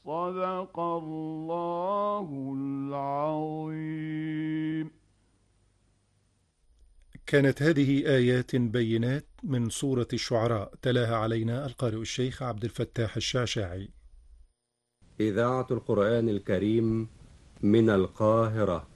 صدق الله العظيم. كانت هذه آيات بينات من سورة الشعراء، تلاها علينا القارئ الشيخ عبد الفتاح الشعشاعي. إذاعة القرآن الكريم من القاهرة.